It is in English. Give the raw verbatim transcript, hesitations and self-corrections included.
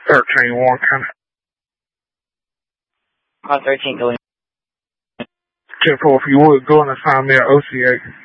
thirteen one, kind of. Call thirteen, go in. ten four, if you would, go and assign me an O C A.